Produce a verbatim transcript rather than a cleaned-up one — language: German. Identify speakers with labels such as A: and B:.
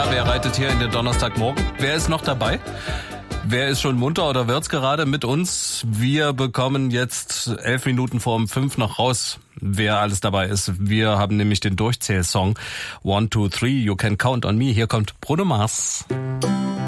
A: Ja, wer reitet hier in den Donnerstagmorgen? Wer ist noch dabei? Wer ist schon munter oder wird's gerade mit uns? Wir bekommen jetzt elf Minuten vor um fünf noch raus, wer alles dabei ist. Wir haben nämlich den Durchzählsong One, Two, Three, You Can Count on Me. Hier kommt Bruno Mars.